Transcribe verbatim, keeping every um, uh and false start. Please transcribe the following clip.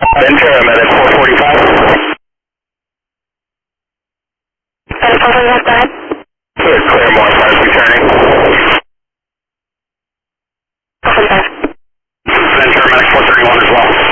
Ventura, Medic four forty-five. Medic four forty-five, go ahead. Clear, clear, more cars returning. four forty-five. Ventura, Medic four thirty-one as well.